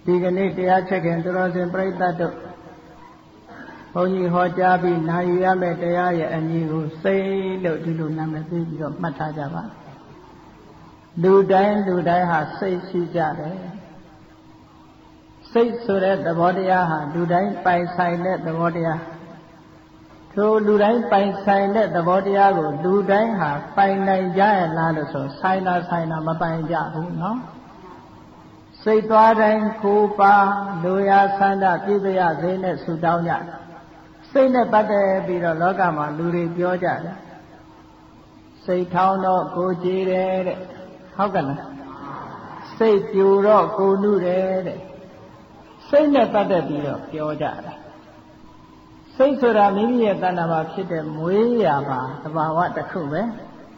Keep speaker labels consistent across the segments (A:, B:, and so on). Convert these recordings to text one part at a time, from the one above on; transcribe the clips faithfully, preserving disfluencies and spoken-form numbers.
A: ဒီကနေ့တရားချက်ခင်သူတော်စင်ပြိဿတ်တို့ဘုန်းကြီးဟောကြားပြီးနာယူရမယ့်တရားရဲ့အမည်ကိုစိတ်လို့ဒီလိုနာမည်ပေးပြီးတော့မှတ်ထားကြပါလူတိုင်းလူတိုင်းဟာစိတ်ရှိကြတယ်စိတ်ဆိုတဲ့သဘောတရားဟာလူတိုင်းပိုင်ဆိုင်တဲ့သဘောတရားထိုလူတိုင်းပိုင်ဆိုင်တဲ့သဘောတရားကိုလူတိုင်းဟာပိုင်နိုင်ကြရလားလို့ဆိုဆိုင်တာဆိုင်တာမပိုင်ကြဘူးနော်စိတ်သွားတိုင်းကိုပါလူရဆန္ဒပြည့်ပြည့်စေနဲ့ဆုတောင်းကြစိတ်နဲ့ပတ်သက်ပြီးတော့လောကမှာလူတွေပြောကြတယ်စိတ်ထောင်းတော့ကိုကြည်တယ်တဲ့ဟုတ်ကဲ့လားစိတ်ပြူတော့ကိုနုတယ်တဲ့စိတ်နဲ့ပတ်သက်ပြီးတော့ပြောကြတယ်စိတ်ဆိုတာမိမိရဲ့တဏ္ဍာမှာဖြစ်တဲ့မွေးရာပါသဘာဝတစ်ခုပဲ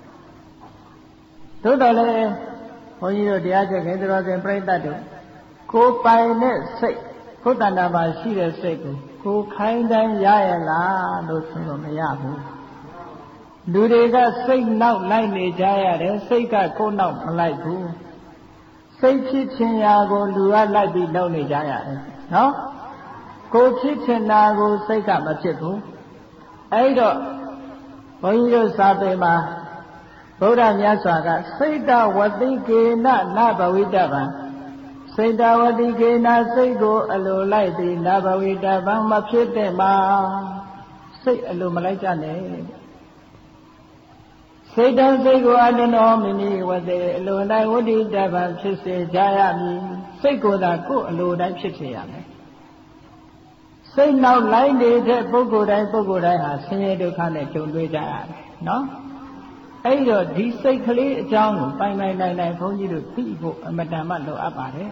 A: သို့တော်လည်းဘုန်းကြီးတို့တရားချက်ခင်သူတော်စင်ပြိဿတ်တို့ကိုယ်ပိုင်တဲ့စိတ်ကိုယ်တဏ္ဍာမှာရှိတဲ့စိတ်ကိုကိုယ်ခိုင်းတိုင်းရရလားလို့ဆိုတော့မရဘူးလူတွေကစိတ်နောက်လိုက်နေကြရတယ်စိတ်ကကိုယ်နောက်မလိုက်ဘူးစိတ်ဖြစ်ခြင်းရာကိုလူကလိုက်ပြီးလုပ်နေကြရတယ်နော်ကိုယ်ဖြစ်ချင်တာကိုစိတ်ကမဖြစ်ဘူးအဲ့တော့ဘုန်းကြီးတို့စာပေမှာဗုဒ္ဓမြတ်စွာကစိတ်တဝတိကေနနဘဝိတဗံစိတ်တဝတိကေနစိတ်ကိုအလိုလိုက်ပြီးနဘဝိတဗံမဖြစ်တဲ့မှာစိတ်အလိုမလိုက်ကြနဲ့စိတ်တစိတ်ကိုအတနောမိမိဝတိအလိုတိုင်းဝတိတဗံဖြစ်စေကြရမည်စိတ်ကိုယ်သာကိုယ်အလိုတိုင်းဖြစ်စေရမယ်စိတ်နောက်လိုက်နေတဲ့ပုဂ္ဂိုလ်တိုင်းပုဂ္ဂိုလ်တိုင်းဟာဆင်းရဲဒုက္ခနဲ့ကြုံတွေ့ကြရတယ်နော်အဲ့တော့ဒီစိတ်ကလေးအကြောင်းကိုပိုင်ပိုင်နိုင်နိုင်ဘုန်းကြီးတို့သိဖို့အမတန်မှလိုအပ်ပါတယ်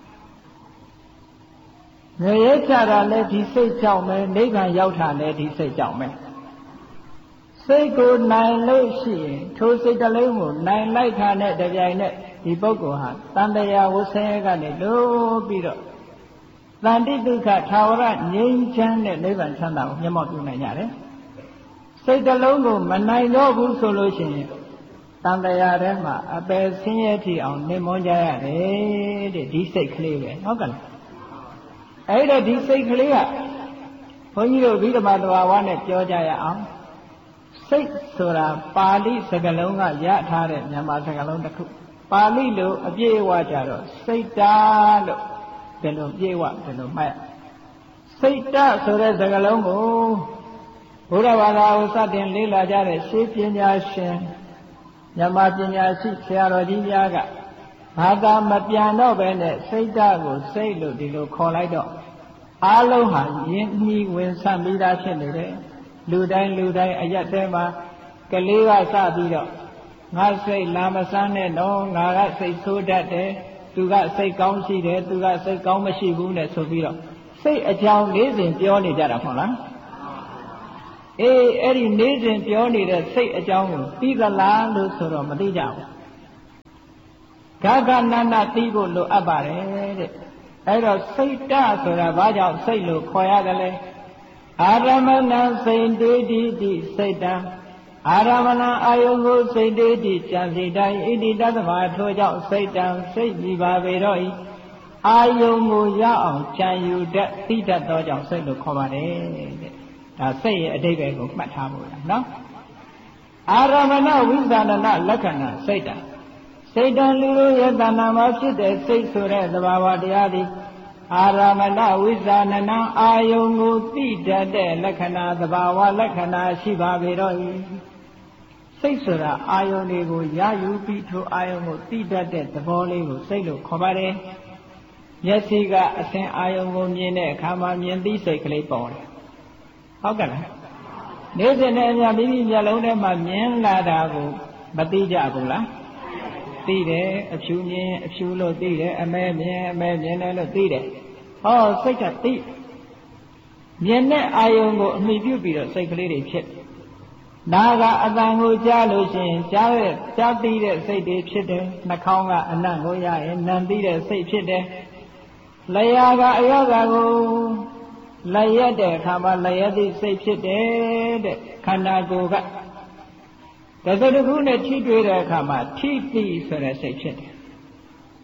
A: ငရဲချတာလည်းဒီစိတ်ကြောင့်ပဲနိဗ္ဗာန်ရောက်တာလည်းဒီစိတ်ကြောင့်ပဲစိတ်ကိုနိုင်လို့ရှိရင်ထိုစိတ်တလုံးကိုနိုင်လိုက်တာနဲ့တပြိုင်နက်ဒီပုဂ္ဂိုလ်ဟာတန်တရားဝဆင်းရဲကနေလို့ပြီးတော့တန်တိဒုက္ခထာဝရငြိမ်းချမ်းတဲ့နိဗ္ဗာန်ချမ်းသာကိုမျက်မှောက်ပြုနိုင်ကြတယ်စိတ်တလုံးကိုမနိုင်တော့ဘူးဆိုလို့ရှိရင်တန်တရားထဲမှာအပယ်ဆင်းရဲထီအောင်နေမွန်းကြရတယ်တဲ့ဒီစိတ်ကလေးပဲဟုတ်ကဲ့အဲ့တော့ဒီစိတ်ကလေးကဘုန်းကြီးတို့ဗိဓမာတဘာဝနဲ့ပြောကြရအောင်စိတ်ဆိုတာပါဠိစကားလုံးကရထားတဲ့မြန်မာစကားလုံးတစ်ခုပါဠိလိုအပြည့်အဝကြတော့စိတ်တာလို့ဘယ်လိုပြေဝဘယ်လိုမှတ်စိတ်တဆိုတဲ့စကားလုံးကိုဘုရားဘာသာကိုစတင်လေ့လာကြတဲ့ရှေးပညာရှင်မြန်မာပညာရှိဆရာတော်ကြီးများကဘာသာမပြန်တော့ပဲနဲ့စိတ်တကိုစိတ်လို့ဒီလိုခေါ်လိုက်တော့အားလုံးဟာယဉ်မှီဝင်ဆံပြီးသားဖြစ်နေတယ်လူတိုင်းလူတိုင်းအရက်တဲမှာကလေးကစပြီးတော့ငါစိတ်လာမစမ်းနဲ့တော့ငါကစိတ်ဆိုးတတ်တယ်သူကစိတ်ကောင်းရှိတယ်သူကစိတ်ကောင်းမရှိဘူးနဲ့ဆိုပြီးတော့စိတ်အကြောင်းလေးစဉ်ပြောနေကြတာမဟုတ်လားအေးအဲ့ဒီလေးစဉ်ပြောနေတဲ့စိတ်အကြောင်းကိုသိသလားလို့ဆိုတော့မသိကြဘူးဂဂနန္ဒသိဖို့လိုအပ်ပါတယ်တဲ့အဲ့တော့စိတ်တဆိုတာဘာကြောင့်စိတ်လို့ခေါ်ရတယ်လဲအာရမဏစိတ်တေတိတိစိတ်တံအာရမဏအာယုကိုစိတ်တေတိကြံစီတိုင်းဣတိတသမထိုကြောင့်စိတ်တံစိတ်ကြည်ပါပေတော့ဤအာယုကိုရအောင်ကြံယူတတ်သိတတ်သောကြောင့်စိတ်လို့ခေါ်ပါတယ်တဲ့ဒါစိတ်ရဲ့အဓိပ္ပာယ်ကိုမှတ်ထားဖို့လားနော်အာရမဏဝိသန္ဒနလက္ခဏာစိတ်တံစိတ်တံလူတို့ရဲ့တဏ္ဍာမှာဖြစ်တဲ့စိတ်ဆိုတဲ့သဘာဝတရားသည်အာရမဏဝိဇာနနာအာယုံကိုသိတတ်တဲ့လက္ခဏာသဘာဝလက္ခဏာရှိပါပေတော့၏စိတ်ဆိုတာအာယုံတွေကိုရယူပြီးထိုအာယုံကိုသိတတ်တဲ့သဘောလေးကိုစိတ်လို့ခေါ်ပါတယ်မျက်စိကအစဉ်အာယုံကိုမြင်တဲ့အခါမှာမြင်သိစိတ်ကလေးပေါ်တယ်ဟုတ်ကဲ့လားနေ့စဉ်နဲ့အများမိမိမျက်လုံးထဲမှာမြင်လာတာကိုမသိကြဘူးလားသိတယ်အဖြူမြင်အဖြူလို့သိတယ်အမဲမြင်အမဲမြင်တယ်လို့သိတယ်ဟောစိတ်ကသိမြင်တဲ့အာယုံကိုအမိပြုပြီးတော့စိတ်ကလေးတွေဖြစ်နာကအတန်ကိုကြားလို့ရှိရင်ကြားတဲ့ကြားသိတဲ့စိတ်တွေဖြစ်တယ်နှာခေါင်းကအနံ့ကိုရရင်နံသိတဲ့စိတ်ဖြစ်တယ်လျှာကအယောဂါကိုလျက်တဲ့အခါမှာလျက်သည့်စိတ်ဖြစ်တယ်တဲ့ခန္ဓာကိုယ်ကတသတခုနဲ့ထိတွေ့တဲ့အခါမှာထိတိဆိုတဲ့စိတ်ဖြစ်တယ်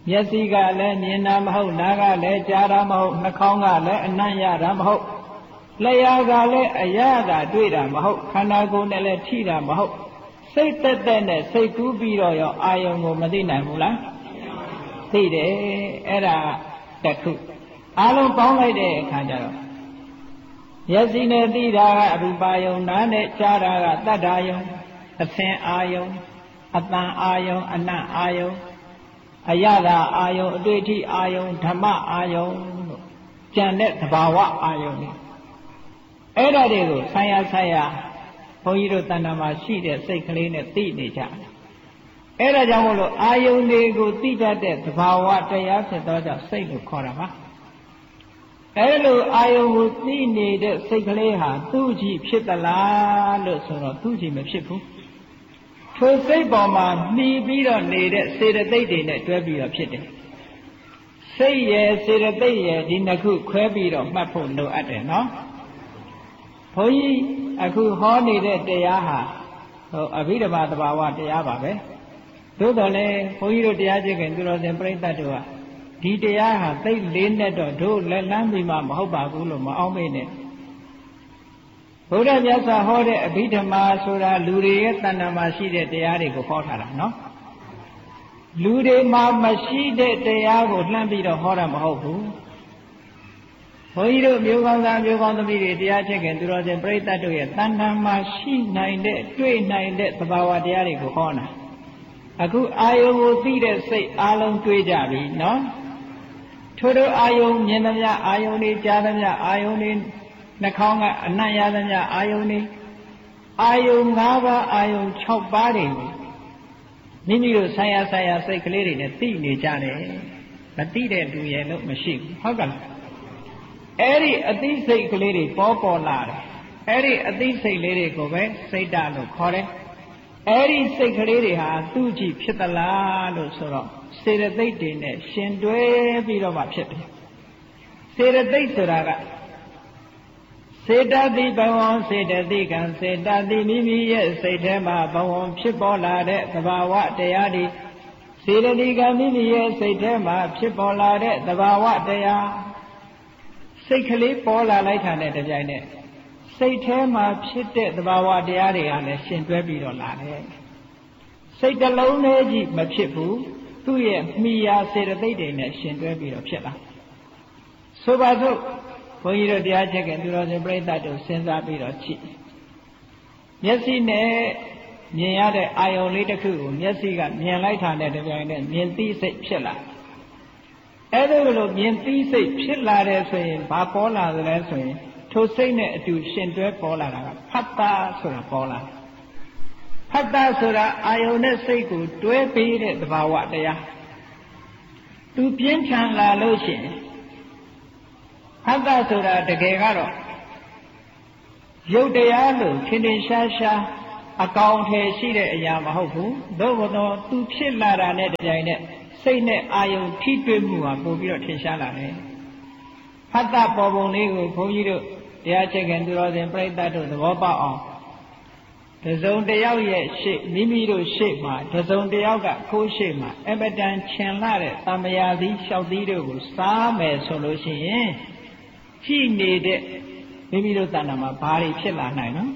A: မျက်စိကလည်းမြင်တာမဟုတ်နားကလည်းကြားတာမဟုတ်နှာခေါင်းကလည်းအနံ့ရတာမဟုတ်လျှာကလည်းအရာကတွေ့တာမဟုတ်ခန္ဓာကိုယ်နဲ့လည်းထိတာမဟုတ်စိတ်တက်တက်နဲ့စိတ်ကူးပြီးတော့ရောအာယုံကိုမသိနိုင်ဘူးလားသိတယ်အဲ့ဒါတစ်ခုအားလုံးပေါင်းလိုက်တဲ့အခါကျတော့မျက်စိနဲ့သိတာကအရူပယုံနားနဲ့ကြားတာကတတ္ထာယုံအသင်အာယုံအတန်အာယုံအနံ့အာယုံအယတာအာယုံအတွေ့အထိအာယုံဓမ္မအာယုံလို့ကြံတဲ့သဘာဝအာယုံတွေအဲ့ဒါတွေကိုဆံရဆံရဘုန်းကြီးတို့တဏ္ဍာမှာရှိတဲ့စိတ်ကလေးနဲ့သိနေကြတယ်အဲ့ဒါကြောင့်မို့လို့အာယုန်တွေကိုသိတတ်တဲ့သဘာဝတရားဖြစ်သောကြောင့်စိတ်လို့ခေါ်တာပါအဲ့လိုအာယုန်ကိုသိနေတဲ့စိတ်ကလေးဟာသူ့ကြည့်ဖြစ်သလားလို့ဆိုတော့သူ့ကြည့်မဖြစ်ဘူးထိုစိတ်ပေါ်မှာနှီးပြီးတော့နေတဲ့စေတသိက်တွေနဲ့တွဲပြီးတော့ဖြစ်တယ်စိတ်ရဲ့စေတသိက်ရဲ့ဒီနှစ်ခုခွဲပြီးတော့မှတ်ဖို့လိုအပ်တယ်နော်ဘုန်းကြီးအခုဟောနေတဲ့တရားဟာဟိုအဘိဓမ္မာသဘာဝတရားပါပဲသို့တော်လည်းဘုန်းကြီးတို့တရားကျင့်ခင်သူတော်စင်ပြိဿတ်တို့ကဒီတရားဟာသိလေးနဲ့တော့တို့လက်လန်းပြီးမှမဟုတ်ပါဘူးလို့မအောင်မေ့နဲ့ဘုရားမြတ်စွာဟောတဲ့အဘိဓမ္မာဆိုတာလူတွေရဲ့တဏ္ဍာမှာရှိတဲ့တရားတွေကိုဟောထားတာနော်လူတွေမှာမရှိတဲ့တရားကိုလှမ်းပြီးတော့ဟောတာမဟုတ်ဘူးဘုန်းကြီးတို့မျိုးကောင်းသားမျိုးကောင်းသမီးတွေတရားချက်ခင်သူတော်စင်ပြိဿတ်တို့ရဲ့တဏ္ဍာမှာရှိနိုင်တဲ့တွေ့နိုင်တဲ့သဘာဝတရားတွေကိုဟောတာအခုအာယုံကိုသိတဲ့စိတ်အလုံးတွေးကြပြီနော်ထို့သောအာယုံမြင်သမျှအာယုံတွေကြားသမျှအာယုံတွေနှာခေါင်းကအနံ့ရသမျှအာယုံတွေအာယုံ၅ပါးအာယုံ၆ပါးတွေကိုမိမိတို့ဆိုင်ရာဆိုင်ရာစိတ်ကလေးတွေနဲ့သိနေကြတယ်မသိတဲ့လူရဲ့လို့မရှိဘူးဟုတ်ကလားအဲ့ဒီအသိစိတ်ကလေးတွေပေါ်ပေါ်လာတယ်အဲ့ဒီအသိစိတ်လေးတွေကိုပဲစိတ်ဓာတ်လို့ခေါ်တယ်အဲ့ဒီစိတ်ကလေးတွေဟာသူ့ကြည့်ဖြစ်သလားလို့ဆိုတော့စေတသိက်တွေနဲ့ရှင်တွဲပြီးတော့မှဖြစ်တယ်စေတသိက်ဆိုတာကစေတသိက်ဘဝစေတသိက်ကံစေတသိမိမိရဲ့စိတ်ထဲမှာဘဝဖြစ်ပေါ်လာတဲ့သဘာဝတရားတွေစေတသိက်ကမိမိရဲ့စိတ်ထဲမှာဖြစ်ပေါ်လာတဲ့သဘာဝတရားစိတ်ကလေးပေါ်လာလိုက်တာနဲ့တပြိုင်နက်စိတ်ထဲမှာဖြစ်တဲ့သဘာဝတရားတွေကလည်းရှင်တွဲပြီးတော့လာတယ်စိတ်တစ်လုံးနဲ့ကြီးမဖြစ်ဘူးသူ့ရဲ့မိယာစေတသိက်တွေနဲ့ရှင်တွဲပြီးတော့ဖြစ်လာဆိုပါစို့ဘုန်းကြီးတို့တရားချက်ခင်သူတော်စင်ပြိဿတ်တို့စဉ်းစားပြီးတော့ကြည့်မျက်စိနဲ့မြင်ရတဲ့အာယုံလေးတစ်ခုကိုမျက်စိကမြင်လိုက်တာနဲ့တပြိုင်နက်မြင်သိစိတ်ဖြစ်လာအဲ့ဒါလိုမြင်သိစိတ်ဖြစ်လာတယ်ဆိုရင်ဘာပေါ်လာသလဲဆိုရင်ထိုစိတ်နဲ့အတူရှင်တွဲပေါ်လာတာကဖတ်တာဆိုတာပေါ်လာဖတ်တာဆိုတာအာယုန်နဲ့စိတ်ကိုတွဲပေးတဲ့သဘာဝတရားသူပြင်းထန်လာလို့ရှိရင်ဖတ်တာဆိုတာတကယ်ကတော့ရုပ်တရားလို့ထင်ထင်ရှားရှားအကောင်ထည်ရှိတဲ့အရာမဟုတ်ဘူးသို့သောသူဖြစ်လာတာနဲ့တပြိုင်နက်စိတ်နဲ့အာယုန်ထိတွေ့မှုဟာပို့ပြီးတော့ထင်ရှားလာတယ်ဖတ်တာပေါ်ပုံလေးကိုဘုန်းကြီးတို့တရားချက်ခင်သူတော်စင်ပြိဿတ်တို့သဘောပေါက်အောင်တစုံတယောက်ရဲ့ရှေ့မိမိတို့ရှေ့မှာတစုံတယောက်ကခိုးရှေ့မှာအပဒံချင်လာတဲ့တမယာသီးလျှောက်သီးတို့ကိုစားမယ်ဆိုလို့ရှိရင်ကြည့်နေတဲ့မိမိတို့တဏ္ဍာမှာဘာတွေဖြစ်လာနိုင်နော်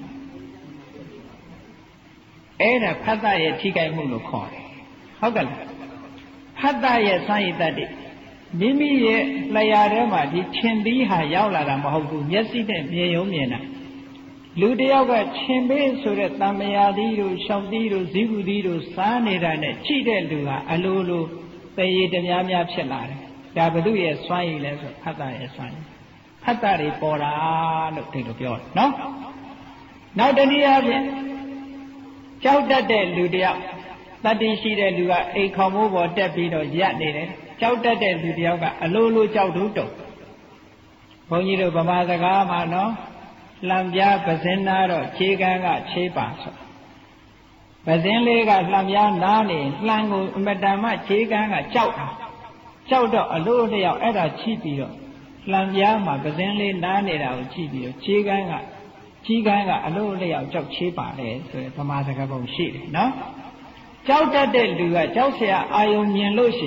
A: အဲ့ဒါဖတ်တာရဲ့ထိခိုက်မှုလို့ခေါ်တယ်ဟုတ်ကဲ့ဖတ်တာရဲ့စာရိတ္တတွေမိမိရဲ့လျှာထဲမှာဒီခြင်သီးဟာရောက်လာတာမဟုတ်ဘူးမျက်စိနဲ့မြင်ရုံမြင်တာလူတယောက်ကခြင်ပေးဆိုတဲ့တမယာသီးတို့ရှောက်သီးတို့ဇီးဘူးသီးတို့စားနေတာနဲ့ကြည့်တဲ့လူဟာအလိုလိုသေရည်တများများဖြစ်လာတယ်ဒါဘု து ရဲ့စွမ်းရည်လဲဆိုဖတ်တာရဲ့စွမ်းရည်ဖတ်တာတွေပေါ်တာလို့ဒီလိုပြောတယ်နော်နောက်တနည်းအားဖြင့်ကြောက်တတ်တဲ့လူတယောက်တတ္တိရှိတဲ့လူကအိမ်ခေါမိုးပေါ်တက်ပြီးတော့ရပ်နေတယ်ကြောက်တတ်တဲ့လူတယောက်ကအလိုလိုကြောက်တူးတုံဘုန်းကြီးတို့ဗမာစကားမှာနော်လှံပြားပဇင်းနာတော့ခြေကန်းကခြေပါဆိုပဇင်းလေးကလှံပြားနားနေလှံကိုအမတန်မှခြေကန်းကကြောက်တာကြောက်တော့အလိုလျောက်အဲ့ဒါချိပြီးတော့လှံပြားမှာပဇင်းလေးနားနေတာကိုချိပြီးတော့ခြေကန်းကခြေကန်းကအလိုလျောက်ကြောက်ခြေပါလေဆိုရယ်ဗမာစကားပုံရှိတယ်နော်ကြောက်တတ်တဲ့လူကကြောက်เสียအာယုံမြင်လို့ရှိရင်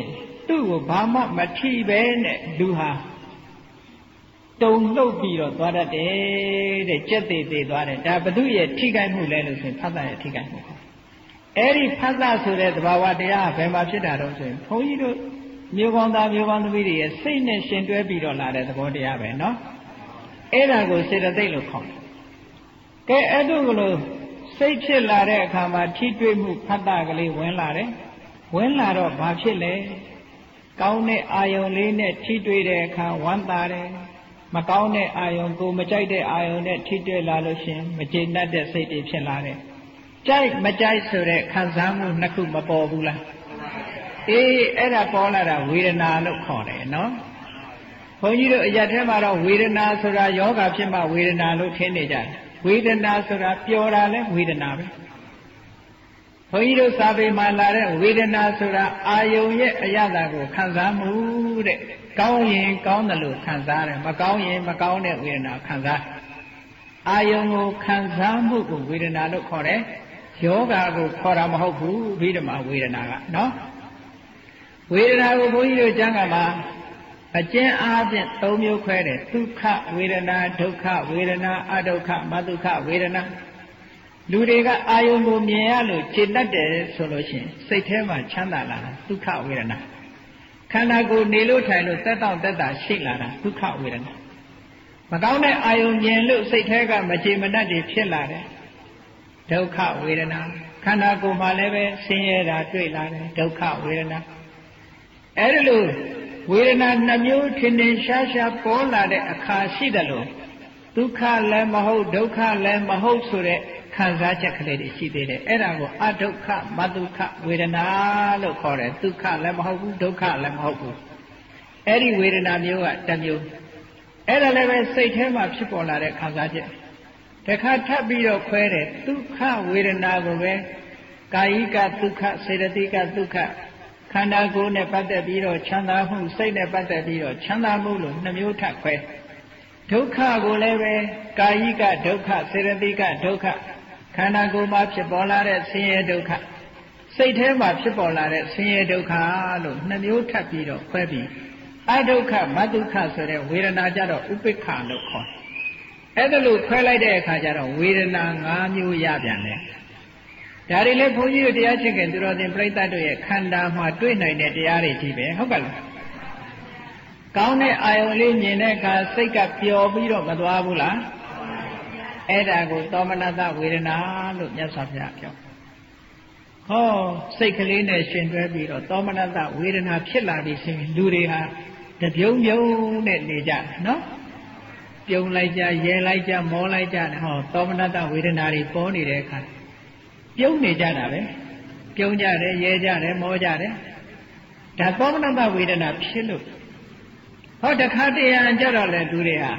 A: သူ့ကိုဘာမှမထိပဲနဲ့လူဟာတုံလှုပ်ပြီးတော့သွားတတ်တယ်တဲ့ကြက်သေးသေးသွားတယ်ဒါဘု து ရဲ့ထိခိုက်မှုလဲလို့ဆိုရင်ဖတ်တာရဲ့ထိခိုက်မှုအဲ့ဒီဖတ်တာဆိုတဲ့သဘာဝတရားဘယ်မှာဖြစ်တာတော့ဆိုရင်ဘုန်းကြီးတို့မျိုးကောင်းသားမျိုးကောင်းသမီးတွေရဲ့စိတ်နဲ့ရှင်တွဲပြီးတော့လာတဲ့သဘောတရားပဲเนาะအဲ့ဒါကိုစေတသိက်လို့ခေါ်တယ်ကဲအဲ့တို့ကလို့စိတ်ဖြစ်လာတဲ့အခါမှာထိတွေ့မှုဖတ်တာကလေးဝင်လာတယ်ဝင်လာတော့ဘာဖြစ်လဲကောင်းတဲ့အာယုံလေးနဲ့ထိတွေ့တဲ့အခါဝမ်းသာတယ်မကောင်းတဲ့အာယုံကိုမကြိုက်တဲ့အာယုံနဲ့ထိတွေ့လာလို့ရှင်မကျေနပ်တဲ့စိတ်တွေဖြစ်လာတယ်ကြိုက်မကြိုက်ဆိုတဲ့ခံစားမှုနှစ်ခုမပေါ်ဘူးလားအေးအဲ့ဒါပေါ်လာတာဝေဒနာလို့ခေါ်တယ်နော်ဘုန်းကြီးတို့အရာထဲမှာတော့ဝေဒနာဆိုတာယောဂဖြစ်မှဝေဒနာလို့ထင်နေကြတယ်ဝေဒနာဆိုတာပျော်တာလဲဝေဒနာပဲဘုန်းကြီးတို့စာပေမှာလာတဲ့ဝေဒနာဆိုတာအာယုံရဲ့အရသာကိုခံစားမှုတဲ့ကောင်းရင်ကောင်းတယ်လို့ခံစားတယ်မကောင်းရင်မကောင်းတဲ့ဝေဒနာခံစားအာယုံကိုခံစားမှုကိုဝေဒနာလို့ခေါ်တယ်ယောဂကိုခေါ်တာမဟုတ်ဘူးဘိဓမ္မာဝေဒနာကနော်ဝေဒနာကိုဘုန်းကြီးတို့ကျမ်းဂန်မှာအကျဉ်းအားဖြင့်သုံးမျိုးခွဲတယ်ဒုက္ခဝေဒနာဒုက္ခဝေဒနာအဒုက္ခမဒုက္ခဝေဒနာလူတွေကအာယုံကိုမြင်ရလို့ခြေတတ်တယ်ဆိုလို့ရှိရင်စိတ်ထဲမှာချမ်းသာလာတာဒုက္ခဝေဒနာခန္ဓာကိုယ်နေလို့ထိုင်လို့သက်တောင့်သက်သာရှိလာတာဒုက္ခဝေဒနာမကောင်းတဲ့အာယုံမြင်လို့စိတ်ထဲကမကျေမနပ်တွေဖြစ်လာတယ်ဒုက္ခဝေဒနာခန္ဓာကိုယ်မှာလည်းပဲဆင်းရဲတာတွေ့လာတယ်ဒုက္ခဝေဒနာအဲ့ဒါလို့ဝေဒနာနှမျိုးထင်ထင်ရှားရှားပေါ်လာတဲ့အခါရှိတယ်လို့ဒုက္ခလည်းမဟုတ်ဒုက္ခလည်းမဟုတ်ဆိုတဲ့ခံစားချက်ကလေးတွေရှိသေးတယ်အဲ့ဒါကိုအဒုက္ခမဒုက္ခဝေဒနာလို့ခေါ်တယ်ဒုက္ခလည်းမဟုတ်ဘူးဒုက္ခလည်းမဟုတ်ဘူးအဲ့ဒီဝေဒနာမျိုးကတစ်မျိုးအဲ့ဒါလည်းပဲစိတ်ထဲမှာဖြစ်ပေါ်လာတဲ့ခံစားချက်တခါထပ်ပြီးတော့ခွဲတယ်ဒုက္ခဝေဒနာကိုပဲကာယိကဒုက္ခစေတသိကဒုက္ခခန္ဓာကိုယ်နဲ့ပတ်သက်ပြီးတော့ချမ်းသာမှုစိတ်နဲ့ပတ်သက်ပြီးတော့ချမ်းသာမှုလို့နှမျိုးထပ်ခွဲဒုက္ခကိုလည်းပဲကာယိကဒုက္ခစေတသိကဒုက္ခခန္ဓာကိုယ်မှာဖြစ်ပေါ်လာတဲ့ဆင်းရဲဒုက္ခစိတ်ထဲမှာဖြစ်ပေါ်လာတဲ့ဆင်းရဲဒုက္ခလို့နှမျိုးထပ်ပြီးတော့ခွဲပြီးအဒုက္ခမဒုက္ခဆိုတဲ့ဝေဒနာကြတော့ဥပိ္ပခလို့ခေါ်အဲ့ဒါလို့ခွဲလိုက်တဲ့အခါကျတော့ဝေဒနာ၅မျိုးရပြန်တယ်ဒါတွေလည်းဘုန်းကြီးတို့တရားချစ်ခင်သူတော်စင်ပြိဿတ်တို့ရဲ့ခန္ဓာမှာတွေ့နိုင်တဲ့တရားတွေကြီးပဲဟုတ်ကဲ့လားကောင်းတဲ့အာယုံလေးမြင်တဲ့အခါစိတ်ကပျော်ပြီးတော့မသွားဘူးလားအဲ့ဒါကိုသောမနတဝေဒနာလို့မြတ်စွာဘုရားပြောဟောစိတ်ကလေးနဲ့ရှင်တွဲပြီးတော့သောမနတဝေဒနာဖြစ်လာပြီဆိုရင်လူတွေဟာတပြုံးပြုံးနဲ့နေကြနော်ပြုံးလိုက်ကြရဲလိုက်ကြမောလိုက်ကြဟောသောမနတဝေဒနာတွေပေါ်နေတဲ့အခါပြုံးနေကြတာပဲပြုံးကြတယ်ရဲကြတယ်မောကြတယ်ဒါသောမနတဝေဒနာဖြစ်လို့ဟောတခါတည်းရကြတော့လေသူတွေဟာ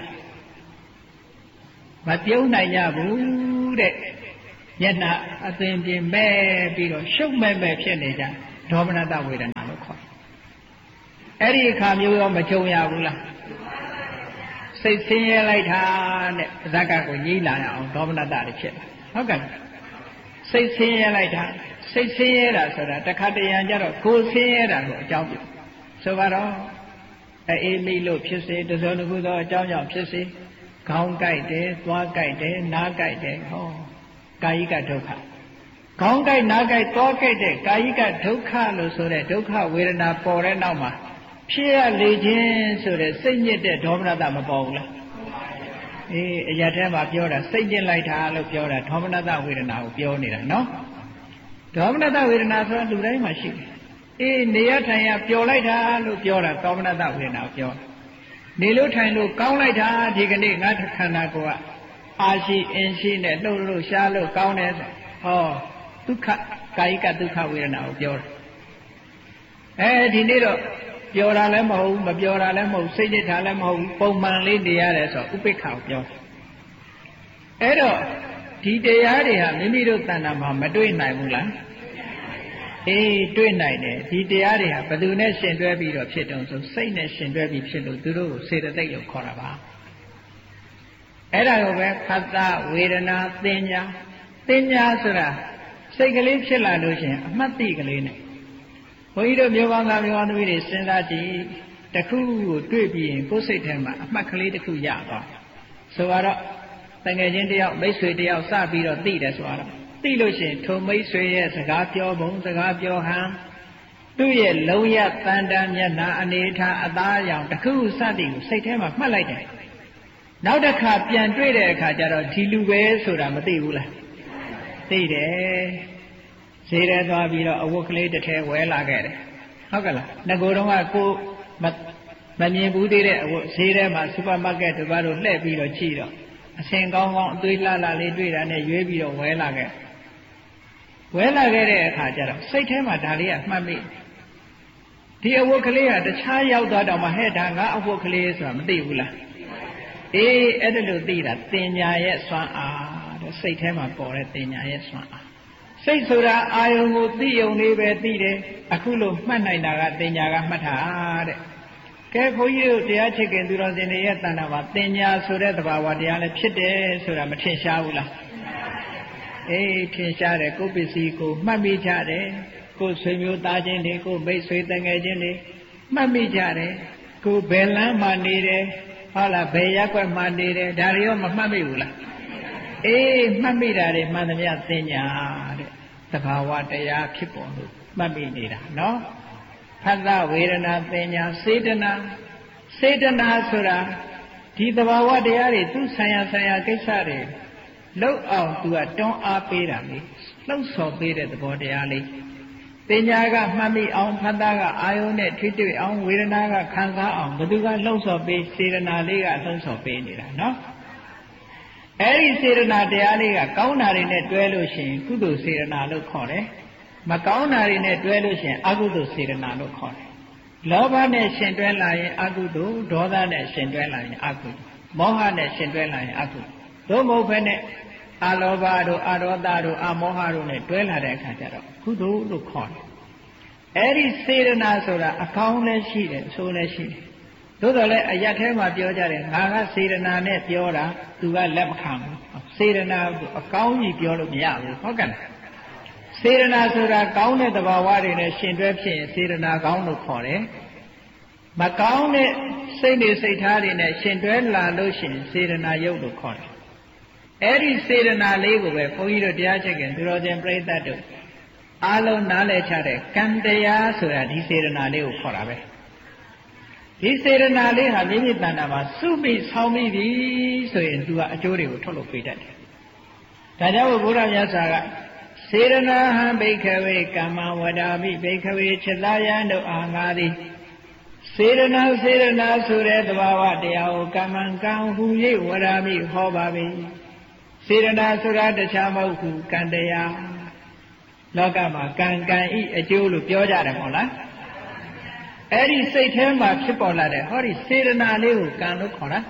A: မပြုံးနိုင်ကြဘူးတဲ့မျက်နှာအသွင်ပြင်မဲ့ပြီးတော့ရှုပ်မဲ့မဲ့ဖြစ်နေကြဒေါမနတဝေဒနာလို့ခေါ်အဲ့ဒီအခါမျိုးရောမကြုံရဘူးလားစိတ်ဆင်းရဲလိုက်တာနဲ့ဇက်ကကိုညှိလာအောင်ဒေါမနတတွေဖြစ်လာဟုတ်ကဲ့စိတ်ဆင်းရဲလိုက်တာစိတ်ဆင်းရဲတာဆိုတာတခါတရံကြတော့ကိုယ်ဆင်းရဲတာကိုအကြောင်းပြုဆိုပါတော့အေးမိလို့ဖြစ်စေတစုံတစ်ခုသောအကြောင်းကြောင့်ဖြစ်စေခေါင်းကိုက်တယ်သွားကိုက်တယ်နားကိုက်တယ်ဟောကာယိကဒုက္ခခေါင်းကိုက်နားကိုက်သွားကိုက်တဲ့ကာယိကဒုက္ခလို့ဆိုတဲ့ဒုက္ခဝေဒနာပေါ်တဲ့နောက်မှာဖြစ်ရလေခြင်းဆိုတဲ့စိတ်ညစ်တဲ့ဒေါမနတမပေါ်ဘူးလားအေးအရာထဲမှာပြောတာစိတ်ညစ်လိုက်တာလို့ပြောတာဒေါမနတဝေဒနာကိုပြောနေတာနော်ဒေါမနတဝေဒနာဆိုတာလူတိုင်းမှာရှိတယ်အေးနေရထိုင်ရပျော်လိုက်တာလို့ပြောတာဒေါမနတဝေဒနာကိုပြောနေလို့ထိုင်လို့ကောင်းလိုက်တာဒီကနေ့ငါခန္ဓာကိုယ်ကအာရှိအင်းရှိနဲ့လှုပ်လို့ရှားလို့ကောင်းတယ်ဆိုဟောဒုက္ခကာယိကဒုက္ခဝေဒနာကိုပြောတယ်အဲဒီနေ့တော့ပျော်တာလည်းမဟုတ်ဘူးမပျော်တာလည်းမဟုတ်စိတ်ညစ်တာလည်းမဟုတ်ဘူးပုံမှန်လေးနေရတယ်ဆိုဥပိ္ပခကိုပြောအဲ့တော့ဒီတရားတွေဟာမိမိတို့တဏ္ဍာမှာမတွေ့နိုင်ဘူးလားအေးတွေ့နိုင်တယ်ဒီတရားတွေဟာဘယ်သူနဲ့ရှင်တွဲပြီးတော့ဖြစ်တုံဆိုစိတ်နဲ့ရှင်တွဲပြီးဖြစ်လို့သူတို့ကိုစေတသိက်လို့ခေါ်တာပါအဲ့ဒါကိုပဲဖတ်တာဝေဒနာသင်ညာသင်ညာဆိုတာစိတ်ကလေးဖြစ်လာလို့ရှင်အမှတ်တိကလေးနဲ့ဘုန်းကြီးတို့မျိုးကောင်းသားမျိုးကောင်းသမီးတွေစဉ်းစားကြည့်တခုကိုတွေ့ပြီးရင်ကိုယ်စိတ်ထဲမှာအမှတ်ကလေးတစ်ခုရသွားဆိုတော့တကယ်ချင်းတယောက်မိတ်ဆွေတယောက်စပြီးတော့သိတယ်ဆိုတော့သိလို့ရှိရင်ထိုမိတ်ဆွေရဲ့စကားပြောပုံစကားပြောဟန်သူ့ရဲ့လုံးရတန်တန်မျက်နှာအနေထားအသားအရောင်တစ်ခုစသည်ကိုစိတ်ထဲမှာမှတ်လိုက်တယ်နောက်တစ်ခါပြန်တွေ့တဲ့အခါကျတော့ဒီလူပဲဆိုတာမသိဘူးလားသိတယ်ဈေးထဲသွားပြီးတော့အဝတ်ကလေးတစ်ထည်ဝယ်လာခဲ့တယ်ဟုတ်ကလားငကိုယ်တော့ကကိုမမြင်ဘူးသေးတဲ့အဝတ်ဈေးထဲမှာစူပါမားကတ်တို့ဘာလို့လှည့်ပြီးတော့ကြည့်တော့အစင်ကောင်းကောင်းအသွေးလှလှလေးတွေ့တာနဲ့ရွေးပြီးတော့ဝယ်လာခဲ့ဝယ်လာခဲ့တဲ့အခါကျတော့စိတ်ထဲမှာဒါလေးကမှတ်မိဒီအဝတ်ကလေးကတခြားရောက်သွားတော့မှဟဲ့ဒါငါအဝတ်ကလေးဆိုတာမသိဘူးလားအေးအဲ့ဒါလို့သိတာတင်ညာရဲ့စွမ်းအားတဲ့စိတ်ထဲမှာပေါ်တဲ့တင်ညာရဲ့စွမ်းအားစိတ်ဆိုတာအာယုံကိုသိယုံလေးပဲသိတယ်အခုလို့မှတ်နိုင်တာကတင်ညာကမှတ်တာတဲ့ကဲဘုန်းကြီးတို့တရားချစ်ခင်သူတော်စင်တွေရဲ့တဏ္ဍာမှာတင်ညာဆိုတဲ့သဘာဝတရားလည်းဖြစ်တယ်ဆိုတာမထင်ရှားဘူးလားအေးထင်ရှားတယ်ကိုယ်ပစ္စည်းကိုမှတ်မိကြတယ်ကိုယ်ဆွေမျိုးသားချင်းတွေကိုယ်မိတ်ဆွေတငယ်ချင်းတွေမှတ်မိကြတယ်ကိုယ်ဘယ်လမ်းမှာနေတယ်ဟုတ်လားဘယ်ရက်ွက်မှာနေတယ်ဒါတွေရောမမှတ်မိဘူးလားအေးမှတ်မိတာတွေမှန်သမျှသိညာတဲ့သဘာဝတရားဖြစ်ပေါ်လို့မှတ်မိနေတာနော်ဖတ်တာဝေဒနာသိညာစေတနာစေတနာဆိုတာဒီသဘာဝတရားတွေသူဆံရဆံရကိစ္စတွေလောက်အောင်သူကတွန်းအားပေးတာလေလှုပ်ဆော်ပေးတဲ့သဘောတရားလေးသိညာကမှတ်မိအောင်ဖတ်တာကအာယုံနဲ့ထိတွေ့အောင်ဝေဒနာကခံစားအောင်ဘယ်သူကလှုပ်ဆော်ပေးစေတနာလေးကလှုပ်ဆော်ပေးနေတာနော်အဲ့ဒီစေတနာတရားလေးကကောင်းတာတွေနဲ့တွဲလို့ရှိရင်ကုသိုလ်စေတနာလို့ခေါ်တယ်မကောင်းတာတွေနဲ့တွဲလို့ရှိရင်အကုသိုလ်စေတနာလို့ခေါ်တယ်လောဘနဲ့ရှင်တွဲလာရင်အကုသိုလ်ဒေါသနဲ့ရှင်တွဲလာရင်အကုသိုလ်မောဟနဲ့ရှင်တွဲလာရင်အကုသိုလ်သို့မဟုတ်ဘဲနဲ့အလောဘတို့အဒေါသတို့အမောဟတို့နဲ့တွဲလာတဲ့အခါကျတော့ကုသိုလ်လို့ခေါ်တယ်အဲ့ဒီစေတနာဆိုတာအကောင်းလည်းရှိတယ်အဆိုးလည်းရှိတယ်သို့တော်လည်းအရက်ထဲမှာပြောကြတယ်ငါကစေတနာနဲ့ပြောတာသူကလက်မခံဘူးစေတနာကိုအကောင်းကြီးပြောလို့မရဘူးဟုတ်ကဲ့စေတနာဆိုတာကောင်းတဲ့သဘာဝတွေနဲ့ရှင်တွဲဖြစ်ရင်စေတနာကောင်းလို့ခေါ်တယ်မကောင်းတဲ့စိတ်နေစိတ်ထားတွေနဲ့ရှင်တွဲလာလို့ရှိရင်စေတနာယုတ်လို့ခေါ်တယ်အဲ့ဒီစေတနာလေးကိုပဲဘုန်းကြီးတို့တရားချစ်ခင်သူတော်စင်ပြိဿတ်တို့အားလုံးနားလည်ချတဲ့ကံတရားဆိုတာဒီစေတနာလေးကိုခေါ်တာပဲဒီစေတနာလေးဟာမိမိတဏ္ဍာမှာစုပြီးဆောင်းပြီးပြီဆိုရင်သူကအကျိုးတွေကိုထုတ်လုပ်ပေးတတ်တယ်ဒါကြောင့်ဘုရားမြတ်စွာကစေရနာဟံဘိက္ခဝေကမ္မဝဒါမိဘိက္ခဝေခြေသားယံတို့အားငါသည်စေရနာစေရနာဆိုတဲ့သဘာဝတရားကိုကမ္မံကံဟူ၍ဝဒါမိဟောပါပြီစေရနာဆိုတာတခြားမဟုတ်ဘူးကံတရားလောကမှာကံကံဤအကျိုးလို့ပြောကြတယ်မဟုတ်လားအဲ့ဒီစိတ်ထဲမှာဖြစ်ပေါ်လာတဲ့ဟောဒီစေရနာလေးကိုကံလို့ခေါ်တာ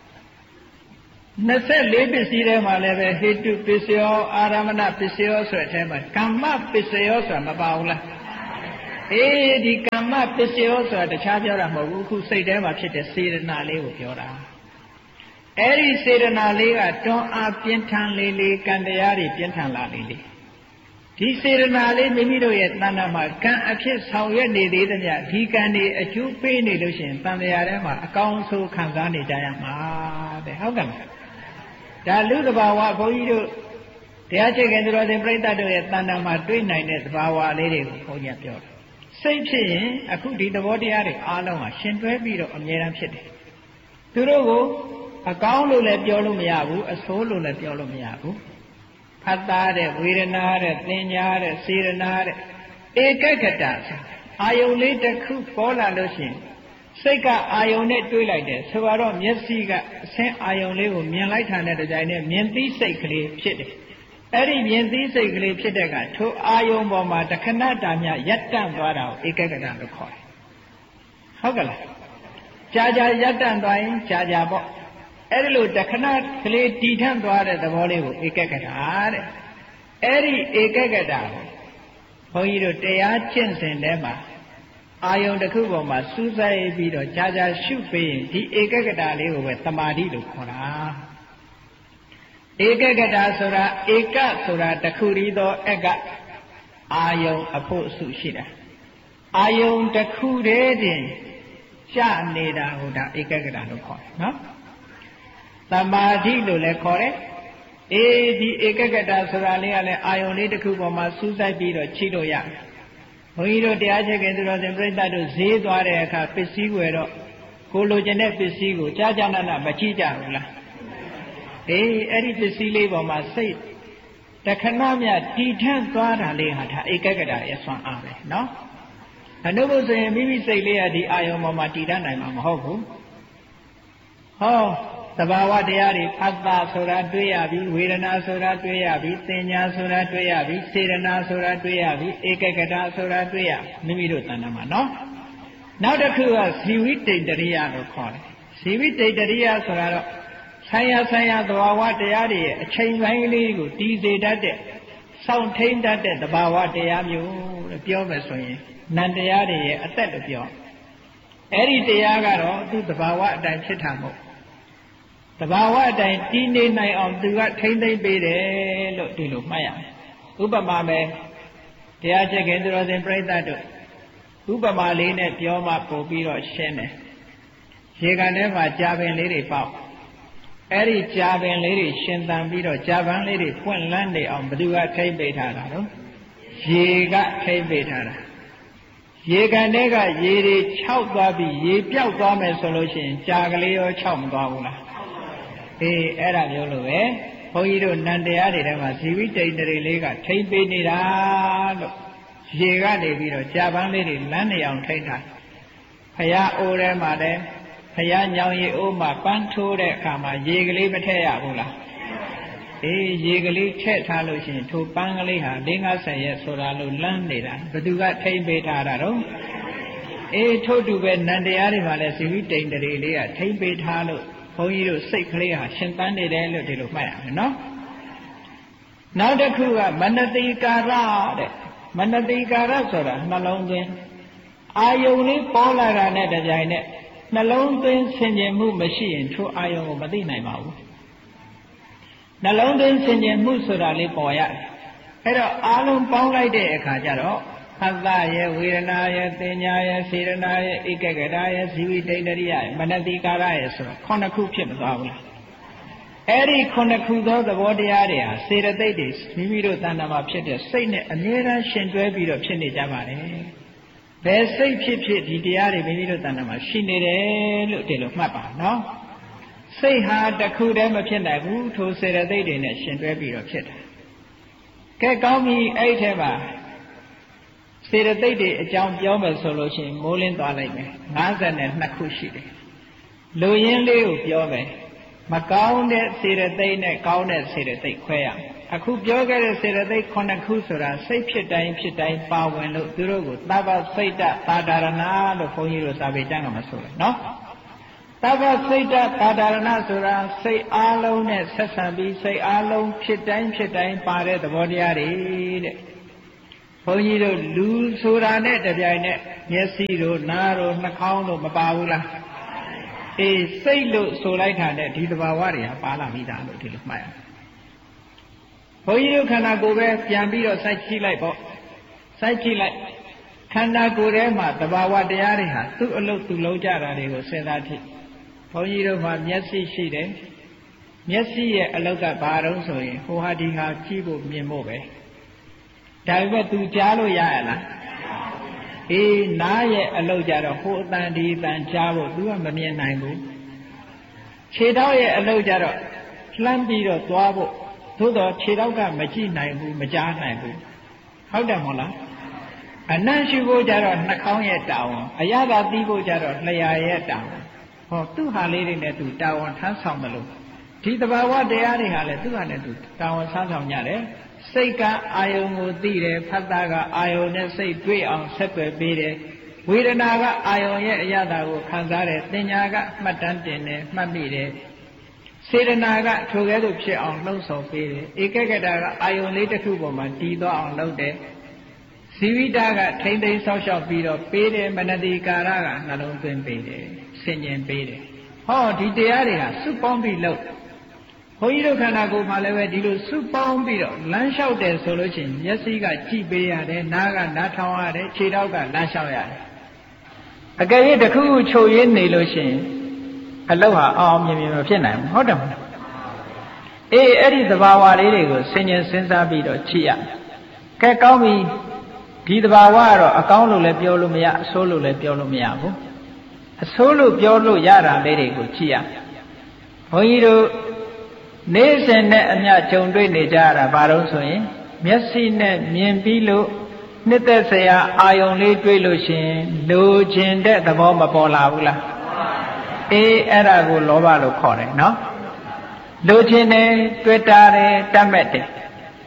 A: နှစ်ဆယ့်လေးပစ္စည်းထဲမှာလည်းပဲဟေတုပစ္စယောအာရမဏပစ္စယောဆိုတဲ့အထဲမှာကမ္မပစ္စယောဆိုတာမပါဘူးလားအေးဒီကမ္မပစ္စယောဆိုတာတခြားပြောတာမဟုတ်ဘူးအခုစိတ်ထဲမှာဖြစ်တဲ့စေတနာလေးကိုပြောတာအဲ့ဒီစေတနာလေးကတွန်းအားပြင်းထန်လေးလေးကံတရားတွေပြင်းထန်လာလေးလေးဒီစေတနာလေးမိမိတို့ရဲ့တဏ္ဍာမှာကံအဖြစ်ဆောင်ရွက်နေသေးသမျှဒီကံတွေအကျိုးပေးနေလို့ရှိရင်တန်တရားထဲမှာအကောင်းဆုံးခံစားနေကြရမှာတဲ့ဟုတ်ကဲ့ဒါလူသဘာဝဘုန်းကြီးတို့တရားချစ်ခင်သူတော်စင်ပြိဿတ်တို့ရဲ့တဏ္ဍာမှာတွေ့နိုင်တဲ့သဘာဝလေးတွေကိုဘုန်းကြီးပြောတယ်စိတ်ဖြစ်ရင်အခုဒီသဘောတရားတွေအားလုံးဟာရှင်တွဲပြီးတော့အမြဲတမ်းဖြစ်တယ်သူတို့ကိုအကောင်းလို့လည်းပြောလို့မရဘူးအဆိုးလို့လည်းပြောလို့မရဘူးဖတ်တာတဲ့ဝေဒနာတဲ့သင်ညာတဲ့စေရနာတဲ့ဧကဂတအာယုန်လေးတစ်ခုပေါ်လာလို့ရှိရင်စိတ်ကအာယုန်နဲ့တွေးလိုက်တယ်ဆိုတော့မျက်စိကအဆင်းအာယုန်လေးကိုမြင်လိုက်တာနဲ့တကြိုင်နဲ့မြင်သိစိတ်ကလေးဖြစ်တယ်အဲ့ဒီမြင်သိစိတ်ကလေးဖြစ်တဲ့ကထိုအာယုန်ပေါ်မှာတခဏတာမြရပ်တန့်သွားတာကိုဧကဂတလို့ခေါ်တယ်ဟုတ်ကလားကြာကြာရပ်တန့်သွားရင်ကြာကြာပေါ့အဲ့ဒီလိုတခဏကလေးတည်ထန့်သွားတဲ့သဘောလေးကိုဧကဂတတဲ့အဲ့ဒီဧကဂတကိုဘုန်းကြီးတို့တရားကျင့်စဉ်ထဲမှာအာယုန်တစ်ခုပေါ်မှာစူးစိုက်ပြီးတော့ကြာကြာရှုပေးရင်ဒီဧကဂတလေးကိုပဲသမာဓိလို့ခေါ်တာဧကဂတဆိုတာဧကဆိုတာတစ်ခုတည်းသောအကအာယုန်အဖို့အစုရှိတာအာယုံတစ်ခုတည်းတင်ကြနေတာဟိုဒါဧကဂတလို့ခေါ်တယ်နော်သမာဓိလို့လည်းခေါ်တယ်အေးဒီဧကဂတဆိုတာလေးကလည်းအာယုံလေးတစ်ခုပေါ်မှာစူးစိုက်ပြီးတော့ချိလို့ရတယ်ဘုန်းကြီးတို့တရားချက်ခင်သူတော်စင်ပြိဿတို့ဈေးသွားတဲ့အခါပစ္စည်းဝယ်တော့ကိုလိုချင်တဲ့ပစ္စည်းကိုကြာကြာနာနာမကြည့်ကြဘူးလားအေးအဲ့ဒီပစ္စည်းလေးပေါ်မှာစိတ်တခဏမြတည်ထန့်သွားတာလေးဟာဒါဧကဂတရဲ့ဆွမ်းအားပဲနော်အနုဘုဆိုရင်မိမိစိတ်လေးကဒီအာယုံပေါ်မှာတည်တတ်နိုင်မှာမဟုတ်ဘူးဟောသဘာဝတရားတွေဖတ်တာဆိုတာတွေ့ရပြီဝေဒနာဆိုတာတွေ့ရပြီသင်ညာဆိုတာတွေ့ရပြီစေတနာဆိုတာတွေ့ရပြီဧကဂတဆိုတာတွေ့ရမိမိတို့တဏ္ဍာမှာနော်နောက်တစ်ခုကဇီဝိတ္တိတရိယလို့ခေါ်တယ်ဇီဝိတ္တိတရိယဆိုတာတော့ဆိုင်ရာဆိုင်ရာသဘာဝတရားတွေရဲ့အချိန်ပိုင်းလေးကိုတည်စေတတ်တဲ့စောင့်ထိန်တတ်တဲ့သဘာဝတရားမျိုးလို့ပြောမယ်ဆိုရင်နံတရားတွေရဲ့အသက်လို့ပြောအဲ့ဒီတရားကတော့သူ့သဘာဝအတိုင်းဖြစ်တာမဟုတ်သဘာဝအတိုင်းတည်နေနိုင်အောင်သူကထိမ့်သိမ့်ပေးတယ်လို့ဒီလိုမှတ်ရမယ်ဥပမာပဲတရားချက်ခင်သူတော်စင်ပြိဿတို့ဥပမာလေးနဲ့ပြောမှပို့ပြီးတော့ရှင်းတယ်ရေကန်ထဲမှာကြာပင်လေးတွေပေါက်အဲ့ဒီကြာပင်လေးတွေရှင်သန်ပြီးတော့ကြာပန်းလေးတွေပွင့်လန်းနေအောင်ဘယ်သူကထိမ့်ပေးထားတာတော့ရေကထိမ့်ပေးထားတာရေကန်ထဲကရေတွေခြောက်သွားပြီးရေပြောက်သွားမယ်ဆိုလို့ရှိရင်ကြာကလေးရောခြောက်မသွားဘူးလားအေးအဲ့ဒါမျိုးလိုပဲဘုန်းကြီးတို့နန္တရားတွေထဲမှာဇီဝိတ္တိတရိလေးကထိမ့်ပေးနေတာလို့ရေကနေပြီးတော့ကြာပန်းလေးတွေလမ်းနေအောင်ထိမ့်ထားဖရာအိုးထဲမှာလည်းဖရာညောင်ရီအိုးမှာပန်းထိုးတဲ့အခါမှာရေကလေးမထည့်ရဘူးလားအေးရေကလေးထည့်ထားလို့ရှိရင်ထိုပန်းကလေးဟာ၄၅ဆယ်ရက်ဆိုတာလို့လမ်းနေတာဘသူကထိမ့်ပေးထားတာတော့အေးထို့တူပဲနန္တရားတွေမှာလည်းဇီဝိတ္တိတရိလေးကထိမ့်ပေးထားလို့ဘုန်းကြီးတို့စိတ်ကလေးဟာရှင်သန်နေတယ်လို့ဒီလိုမှတ်ရမယ်နော်နောက်တစ်ခုကမနတိကာရတဲ့မနတိကာရဆိုတာနှလုံးသွင်းအာယုံလေးပေါ်လာတာနဲ့တပြိုင်နက်နှလုံးသွင်းဆင်ခြင်မှုမရှိရင်ထိုအာယုံကိုမသိနိုင်ပါဘူးနှလုံးသွင်းဆင်ခြင်မှုဆိုတာလေးပေါ်ရတယ်အဲ့တော့အာလုံးပေါင်းလိုက်တဲ့အခါကျတော့ဟတ္တရဲ့ဝေဒနာရဲ့သင်ညာရဲ့စေတနာရဲ့ဧကဂတရဲ့ဇီဝိတ္တိတရိယရဲ့မနတိကာရရဲ့ဆိုတော့ခုနှစ်ခုဖြစ်မသွားဘူးလားအဲ့ဒီခုနှစ်ခုသောသဘောတရားတွေဟာစေတသိက်တွေမိမိတို့တဏ္ဍာမှာဖြစ်တဲ့စိတ်နဲ့အမြဲတမ်းရှင်တွဲပြီးတော့ဖြစ်နေကြပါတယ်ဘယ်စိတ်ဖြစ်ဖြစ်ဒီတရားတွေမိမိတို့တဏ္ဍာမှာရှိနေတယ်လို့ဒီလိုမှတ်ပါနော်စိတ်ဟာတစ်ခုတည်းမဖြစ်နိုင်ဘူးထိုစေတသိက်တွေနဲ့ရှင်တွဲပြီးတော့ဖြစ်တာကဲကောင်းပြီအဲ့ဒီထဲမှာစေတသိက်တွေအကြောင်းပြောမယ်ဆိုလို့ရှိရင်မိုးလင်းသွားလိုက်မယ်၅၂ခုရှိတယ်လူရင်းလေးကိုပြောမယ်မကောင်းတဲ့စေတသိက်နဲ့ကောင်းတဲ့စေတသိက်ခွဲရမယ်အခုပြောခဲ့တဲ့စေတသိက်ခုနှစ်ခုဆိုတာစိတ်ဖြစ်တိုင်းဖြစ်တိုင်းပါဝင်လို့သူတို့ကိုသဗ္ဗစိတ်တသာဒရဏလို့ဘုန်းကြီးတို့စာပေကျမ်းကမှာဆိုတယ်နော်သဗ္ဗစိတ်တသာဒရဏဆိုတာစိတ်အားလုံးနဲ့ဆက်ဆံပြီးစိတ်အားလုံးဖြစ်တိုင်းဖြစ်တိုင်းပါတဲ့သဘောတရားတွေတဲ့ဘုန်းကြီးတို့လူဆိုတာနဲ့တပြိုင်နက်မျက်စိတို့နားတို့နှာခေါင်းတို့မပါဘူးလားအေးစိတ်လို့ဆိုလိုက်တာနဲ့ဒီသဘာဝတွေဟာပါလာပြီးသားလို့ဒီလိုမှတ်ရဘုန်းကြီးတို့ခန္ဓာကိုယ်ပဲပြန်ပြီးတော့စိုက်ကြည့်လိုက်ပေါ့စိုက်ကြည့်လိုက်ခန္ဓာကိုယ်ထဲမှာသဘာဝတရားတွေဟာသူ့အလုပ်သူလုပ်ကြတာတွေကိုစဉ်းစားကြည့်ဘုန်းကြီးတို့မှာမျက်စိရှိတယ်မျက်စိရဲ့အလုပ်ကဘာတုံးဆိုရင်ဟိုဟာဒီဟာကြည့်ဖို့မြင်ဖို့ပဲဒါပေမဲ့သူကြားလို့ရရလားအေးနားရဲ့အလုပ်ကြတော့ဟိုအတန်ဒီအတန်ကြားဖို့သူကမမြင်နိုင်ဘူးခြေထောက်ရဲ့အလုပ်ကြတော့လှမ်းပြီးတော့သွားဖို့သို့တော့ခြေထောက်ကမကြည့်နိုင်ဘူးမကြားနိုင်ဘူးဟုတ်တယ်မဟုတ်လားအနံ့ရှိဖို့ကြတော့နှာခေါင်းရဲ့တာဝန်အရသာသိဖို့ကြတော့လျှာရဲ့တာဝန်ဟောသူ့ဟာလေးတွေနဲ့သူတာဝန်ထမ်းဆောင်တယ်လို့ဒီသဘာဝတရားတွေဟာလည်းသူ့ဟာနဲ့သူတာဝန်ထမ်းဆောင်ကြတယ်စိတ်ကအာယုံကိုသိတယ်ဖတ်တာကအာယုံနဲ့စိတ်တွေ့အောင်ဆက်သွယ်ပေးတယ်ဝေဒနာကအာယုံရဲ့အရသာကိုခံစားတယ်သင်ညာကမှတ်တမ်းတင်တယ်မှတ်မိတယ်စေတနာကထိုကဲ့သို့ဖြစ်အောင်လှုံ့ဆော်ပေးတယ်ဧကဂတကအာယုံလေးတစ်ခုပေါ်မှာတည်သွားအောင်လုပ်တယ်ဇီဝိတကထိမ့်သိမ်းဆောက်ရှောက်ပြီးတော့ပေးတယ်မနတိကာရကနှလုံးသွင်းပေးတယ်ဆင်ញင်ပေးတယ်ဟောဒီတရားတွေဟာစုပေါင်းပြီးလုပ်ဘုန်းကြီးတို့ခန္ဓာကိုယ်မှာလည်းပဲဒီလိုစုပေါင်းပြီးတော့လမ်းလျှောက်တယ်ဆိုလို့ရှိရင်မျက်စိကကြည့်ပေးရတယ်နားကနားထောင်ရတယ်ခြေထောက်ကလမ်းလျှောက်ရတယ်အကယ်၍တစ်ခုခုချုပ်ရင်းနေလို့ရှိရင်အလုပ်ဟာအောင်မြင်မြင်မဖြစ်နိုင်ဘူးဟုတ်တယ်မဟုတ်အေးအဲ့ဒီသဘာဝလေးတွေကိုဆင်ញင်စဉ်းစားပြီးတော့ကြည့်ရကဲကောင်းပြီဒီသဘာဝကတော့အကောင်းလို့လည်းပြောလို့မရအဆိုးလို့လည်းပြောလို့မရဘူးအဆိုးလို့ပြောလို့ရတာလေးတွေကိုကြည့်ရဘုန်းကြီးတို့နေ့စဉ်နဲ့အမျှကြုံတွေ့နေကြရတာဘာလို့ဆိုရင်မျက်စိနဲ့မြင်ပြီးလို့နှစ်သက်စရာအာယုံလေးတွေ့လို့ရှိရင်လိုချင်တဲ့သဘောမပေါ်လာဘူးလားအေးအဲ့ဒါကိုလောဘလို့ခေါ်တယ်နော်လိုချင်တယ်တွေ့တာတယ်တတ်မဲ့တယ်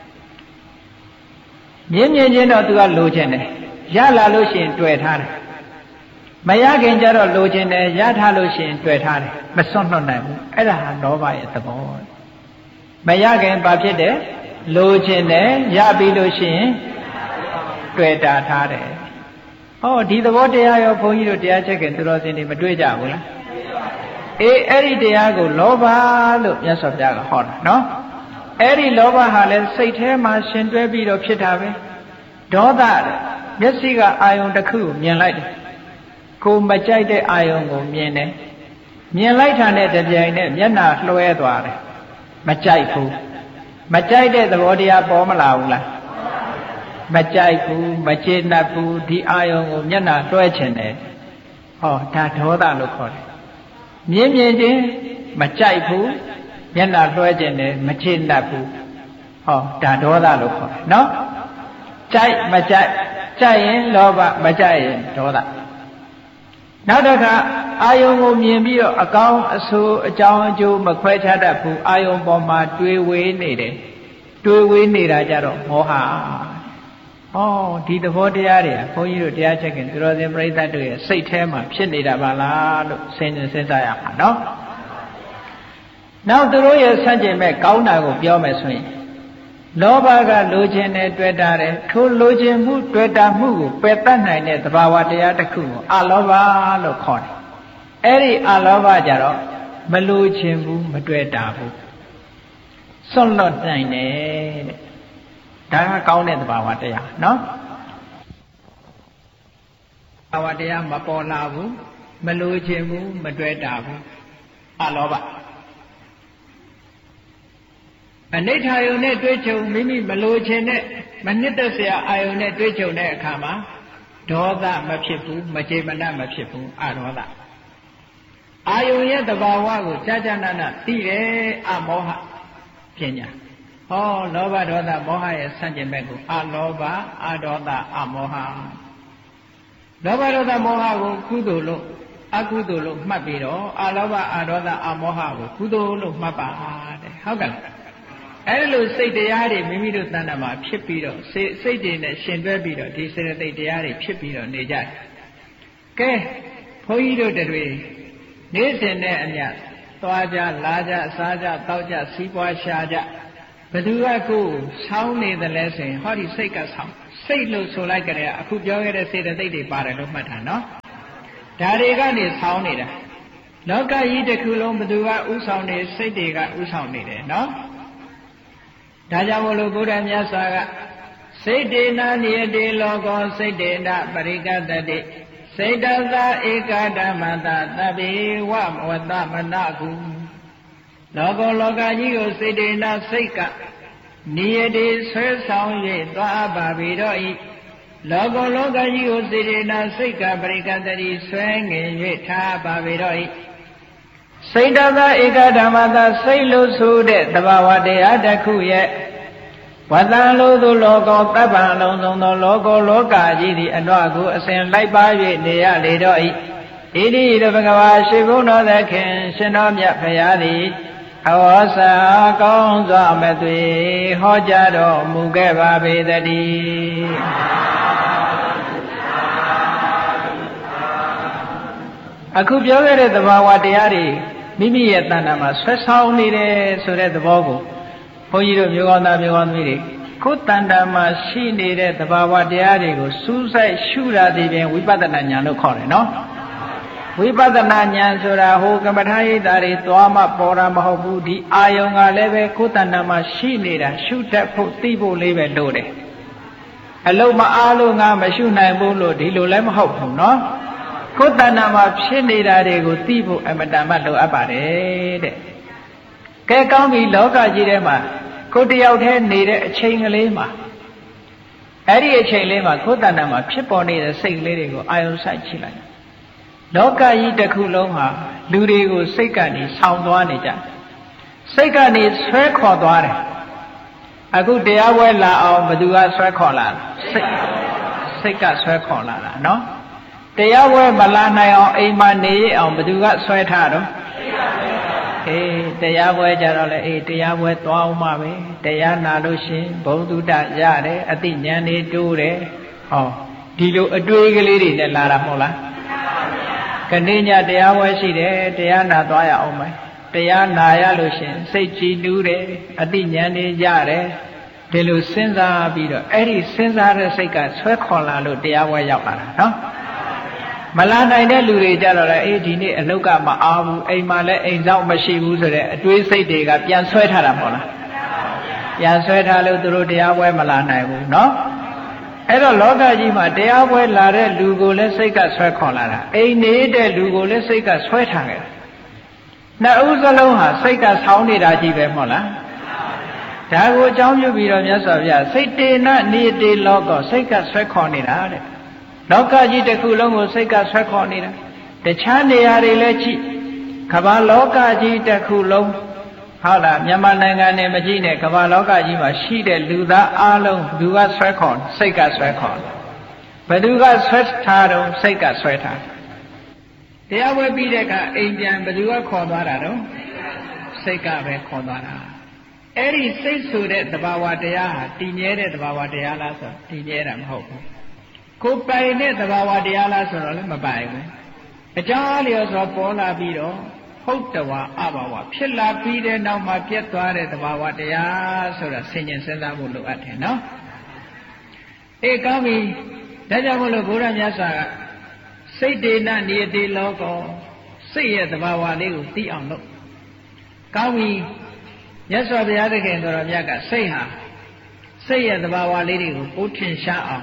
A: မြင်မြင်ချင်းတော့သူကလိုချင်တယ်ရလာလို့ရှိရင်တွေ့ထားတယ်မရခင်ကျတော့လိုချင်တယ်ရထားလို့ရှိရင်တွေ့ထားတယ်မစွန့်လွတ်နိုင်ဘူးအဲ့ဒါဟာလောဘရဲ့သဘောမရခင်ဘာဖြစ်တယ်လိုချင်တယ်ရပြီးလို့ရှိရင်တွေ့တာထားတယ်ဟောဒီသဘောတရားရောဘုန်းကြီးတို့တရားချက်ခင်သူတော်စင်တွေမတွေ့ကြဘူးလားအေးအဲ့ဒီတရားကိုလောဘလို့မြတ်စွာဘုရားကဟောတာနော်အဲ့ဒီလောဘဟာလည်းစိတ်ထဲမှာရှင်တွဲပြီးတော့ဖြစ်တာပဲဒေါသမျက်စိကအာယုံတစ်ခုကိုမြင်လိုက်တယ်ကိုမကြိုက်တဲ့အာယုံကိုမြင်တယ်မြင်လိုက်တာနဲ့တပြိုင်နက်မျက်နှာလွှဲသွားတယ်မကြိုက်ဘူးမကြိုက်တဲ့သဘောတရားပေါ်မလာဘူးလားမကြိုက်ဘူးမကျေနပ်ဘူးဒီအာယုံကိုမျက်နှာလွှဲချင်တယ်ဟောဒါဒေါသလို့ခေါ်တယ်မြင်မြင်ချင်းမကြိုက်ဘူးမျက်နှာလွှဲခြင်းနဲ့မချစ်တတ်ဘူးဟောဒါဒေါသလို့ခေါ်တယ်နော်ကြိုက်မကြိုက်ကြိုက်ရင်လောဘမကြိုက်ရင်ဒေါသနောက်တစ်ခါအာယုံကိုမြင်ပြီးတော့အကောင်းအဆိုးအကြောင်းအကျိုးမခွဲခြားတတ်ဘူးအာယုံပေါ်မှာတွေးဝေးနေတယ်တွေးဝေးနေတာကြတော့မောဟဟောဒီသဘောတရားတွေကဘုန်းကြီးတို့တရားချက်ခင်သူတော်စင်ပြိဿတ်တို့ရဲ့စိတ်ထဲမှာဖြစ်နေတာပါလားလို့စဉ်းကျင်စဉ်းစားရမှာနော်နောက်သူတို့ရဲ့ဆန့်ကျင်မဲ့ကောင်းတာကိုပြောမယ်ဆိုရင်လောဘကလိုချင်တယ်တွေ့တာတယ်ထိုလိုချင်မှုတွေ့တာမှုကိုပယ်တတ်နိုင်တဲ့သဘာဝတရားတစ်ခုကိုအလောဘလို့ခေါ်တယ်အဲ့ဒီအလောဘကြတော့မလိုချင်ဘူးမတွေ့တာဘူးစွန့်လွတ်နိုင်တယ်တဲ့ဒါကကောင်းတဲ့သဘာဝတရားနော်သဘာဝတရားမပေါ်လာဘူးမလိုချင်ဘူးမတွေ့တာဘူးအလောဘအနိဋ္ဌာယုံနဲ့တွေ့ကြုံမိမိမလိုချင်တဲ့မနှစ်သက်စရာအာယုံနဲ့တွေ့ကြုံတဲ့အခါမှာဒေါသမဖြစ်ဘူးမကျေမနပ်မဖြစ်ဘူးအဒေါသအာယုံရဲ့သဘာဝကိုကြာကြာနာနာသိတယ်အမောဟပညာဟောလောဘဒေါသမောဟရဲ့ဆန့်ကျင်ဘက်ကိုအလောဘအဒေါသအမောဟလောဘဒေါသမောဟကိုကုသိုလ်လို့အကုသိုလ်လို့မှတ်ပြီးတော့အလောဘအဒေါသအမောဟကိုကုသိုလ်လို့မှတ်ပါတဲ့ဟုတ်ကဲ့အဲ့လိုစိတ်တရားတွေမိမိတို့တဏ္ဍာမှာဖြစ်ပြီးတော့စိတ်စိတ်တွေနဲ့ရှင်တွဲပြီးတော့ဒီစေတသိက်တရားတွေဖြစ်ပြီးတော့နေကြတယ်ကဲဘုန်းကြီးတို့တွေနေ့စဉ်နဲ့အမျှသွားကြလာကြစားကြတောက်ကြစီးပွားရှာကြဘယ်သူကကိုယ်ဆောင်းနေတယ်လဲဆိုရင်ဟောဒီစိတ်ကဆောင်းစိတ်လို့ဆိုလိုက်ကြတယ်အခုပြောခဲ့တဲ့စေတသိက်တွေပါတယ်လို့မှတ်တာနော်ဒါတွေကနေဆောင်းနေတာလောကကြီးတစ်ခုလုံးဘယ်သူကဥဆောင်နေစိတ်တွေကဥဆောင်နေတယ်နော်ဒါကြောင့်မို့လို့ဘုရားမြတ်စွာကစိတ်တေနာနိယတေလောကောစိတ်တေနပရိကတတိစိတ်တသာဧကဓမ္မတာသဗ္ဗေဝဝတ္တမနကုလောကောလောကကြီးကိုစိတ်တေနာစိတ်ကနိယတေဆွဲဆောင်၍သွားပါပြီတော့ဤလောကောလောကကြီးကိုစိတ်တေနာစိတ်ကပရိကတတိဆွဲငင်၍ထားပါပြီတော့ဤစိတ်တသာဧကဓမ္မသာစိတ်လို့ဆိုတဲ့သဘာဝတရားတစ်ခုရဲ့ဝတ္တံလို့သောလောကောတပ္ပံအလုံးစုံသောလောကောလောကကြီးသည်အနောကိုအစဉ်လိုက်ပါ၍နေရလေတော့ဤဣတိရဘဂဝါရှိဘုံတော်သခင်ရှင်တော်မြတ်ဖရာသည်အဝါစာကောင်းစွာမသွေဟောကြားတော်မူခဲ့ပါပေတည်းအခုပြောခဲ့တဲ့သဘာဝတရားတွေမိမိရဲ့တဏ္ဍာမှာဆွဲဆောင်နေတယ်ဆိုတဲ့သဘောကိုဘုန်းကြီးတို့မျိုးကောင်းသားမျိုးကောင်းသမီးတွေကိုယ်တဏ္ဍာမှာရှိနေတဲ့သဘာဝတရားတွေကိုစူးစိုက်ရှုတာဒီပြင်ဝိပဿနာဉာဏ်လို့ခေါ်တယ်နော်ဝိပဿနာဉာဏ်ဆိုတာဟိုကမ္မထာယိတာတွေသွားမှပေါ်တာမဟုတ်ဘူးဒီအာယုံကလည်းပဲကိုယ်တဏ္ဍာမှာရှိနေတာရှုတတ်ဖို့သိဖို့လေးပဲလိုတယ်အလုံးမအားလို့ငါမရှုနိုင်ဘူးလို့ဒီလိုလည်းမဟုတ်ဘူးနော်ကိုယ်တဏ္ဍာမှာဖြစ်နေတာတွေကိုသိဖို့အမတန်မှလိုအပ်ပါတယ်တဲ့ကဲကောင်းပြီလောကကြီးထဲမှာကိုယ်တယောက်တည်းနေတဲ့အချိန်ကလေးမှာအဲ့ဒီအချိန်လေးမှာကိုယ်တဏ္ဍာမှာဖြစ်ပေါ်နေတဲ့စိတ်ကလေးတွေကိုအာယုံစိုက်ကြည့်လိုက်လောကကြီးတစ်ခုလုံးဟာလူတွေကိုစိတ်ကနေဆောင်းသွားနေကြစိတ်ကနေဆွဲခေါ်သွားတယ်အခုတရားပွဲလာအောင်ဘသူကဆွဲခေါ်လာစိတ်စိတ်ကဆွဲခေါ်လာတာနော်တရားပွဲမလာနိုင်အောင်အိမ်မှာနေရအောင်ဘသူကဆွဲထားတော့အေးတရားပွဲကြတော့လေအေးတရားပွဲသွားအောင်ပါပဲတရားနာလို့ရှင်ဘုံတုတ္တရတယ်အသိဉာဏ်တွေတိုးတယ်ဟောဒီလိုအတွေးကလေးတွေနဲ့လာတာမဟုတ်လားခဏညတရားပွဲရှိတယ်တရားနာသွားရအောင်မယ်တရားနာရလို့ရှင်စိတ်ကြည်နူးတယ်အသိဉာဏ်တွေရတယ်ဒီလိုစဉ်းစားပြီးတော့အဲ့ဒီစဉ်းစားတဲ့စိတ်ကဆွဲခေါ်လာလို့တရားပွဲရောက်လာတာနော်မလာနိုင်တဲ့လူတွေကြတော့လေအေးဒီနေ့အလုတ်ကမအားဘူးအိမ်မှာလည်းအိမ်ဆောင်မရှိဘူးဆိုတဲ့အတွေးစိတ်တွေကပြန်ဆွဲထားတာမဟုတ်လားပြန်ဆွဲထားလို့သူတို့တရားပွဲမလာနိုင်ဘူးနော်အဲ့တော့လောကကြီးမှာတရားပွဲလာတဲ့လူကိုလည်းစိတ်ကဆွဲခေါ်လာတာအိမ်နေတဲ့လူကိုလည်းစိတ်ကဆွဲထားခဲ့တာနှစ်ဦးစလုံးဟာစိတ်ကဆောင်းနေတာကြီးပဲမဟုတ်လားဒါကိုအကြောင်းပြုပြီးတော့မြတ်စွာဘုရားစိတ်တေနနိတေလောကစိတ်ကဆွဲခေါ်နေတာတဲ့လောကကြီးတစ်ခုလုံးကိုစိတ်ကဆွဲခေါ်နေတာတခြားနေရာတွေလည်းကြည့်ကမ္ဘာလောကကြီးတစ်ခုလုံးဟုတ်လားမြန်မာနိုင်ငံနဲ့မကြည့်နဲ့ကမ္ဘာလောကကြီးမှာရှိတဲ့လူသားအလုံးလူကဆွဲခေါ်စိတ်ကဆွဲခေါ်ဘယ်သူကဆွဲထားတော့စိတ်ကဆွဲထားတရားဝဲပြီးတဲ့အခါအိမ်ပြန်ဘယ်သူကခေါ်သွားတာတော့စိတ်ကပဲခေါ်သွားတာအဲ့ဒီစိတ်ဆိုတဲ့သဘာဝတရားဟာတည်မြဲတဲ့သဘာဝတရားလားဆိုတည်မြဲတာမဟုတ်ဘူးကိုယ်ပိုင်တဲ့သဘာဝတရားလားဆိုတော့လည်းမပိုင်ဘူးအကြောင်းအလျော်ဆိုပေါ်လာပြီးတော့ဟုတ်တဝါအဘာဝဖြစ်လာပြီးတဲ့နောက်မှာပြတ်သွားတဲ့သဘာဝတရားဆိုတာဆင်ញင်စဉ်းစားဖို့လိုအပ်တယ်နော်အေးကောင်းပြီဒါကြောင့်မလို့ဘုရားမြတ်စွာကစိတ်တေနနိယတိလောကောစိတ်ရဲ့သဘာဝလေးကိုသိအောင်လုပ်ကောင်းပြီမြတ်စွာဘုရားသခင်တော်မြတ်ကစိတ်ဟာစိတ်ရဲ့သဘာဝလေးတွေကိုကိုထင်ရှားအောင်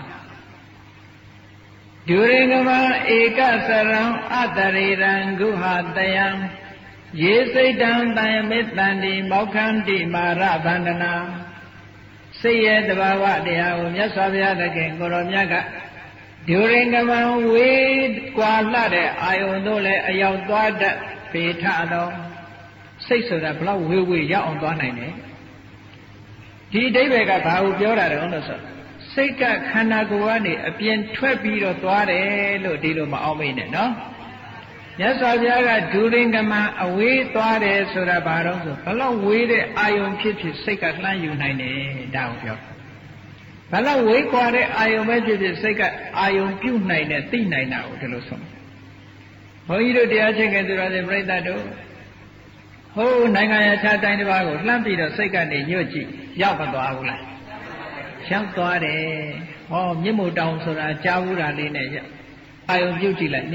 A: ဒုရေကမဧကစရံအတရေရံဂုဟာတယံယေစိတ်တံတယမေတ္တန္တိမောက္ခန္တိမာရဗန္ဒနာစိတ်ရဲ့သဘာဝတရားကိုမြတ်စွာဘုရားသခင်ကိုရောမြတ်ကဒုရေကမဝေကွာလှတဲ့အာယုန်တို့လည်းအရောက်သွားတတ်ပေထသောစိတ်ဆိုတာဘလောက်ဝေဝေရောက်အောင်သွားနိုင်တယ်ဒီအဓိပ္ပာယ်ကဘာကိုပြောတာတုန်းလို့ဆိုစိတ်ကခန္ဓာကိုယ်ကနေအပြင်ထွက်ပြီးတော့သွားတယ်လို့ဒီလိုမအောင်မေ့နဲ့နော်မြတ်စွာဘုရားကဒုရင်ကမအဝေးသွားတယ်ဆိုတာဘာတော့ဆိုဘလောက်ဝေးတဲ့အာယုံဖြစ်ဖြစ်စိတ်ကလှမ်းယူနိုင်တယ်ဒါကိုပြောဘလောက်ဝေးကွာတဲ့အာယုံပဲဖြစ်ဖြစ်စိတ်ကအာယုံပြုတ်နိုင်တယ်သိနိုင်တာကိုဒီလိုဆိုဘုန်းကြီးတို့တရားချင်းကသူတော်စင်ပြိဿတို့ဟိုးနိုင်ငံရခြားတိုင်းတစ်ပါးကိုလှမ်းပြီးတော့စိတ်ကနေညွတ်ကြည့်ရောက်မသွားဘူးလားရောက်သွားတယ်ဟောမြင့်မို့တောင်ဆိုတာကြားဘူးတာလေးနဲ့အာယုံပြုတ်ကြည့်လိုက်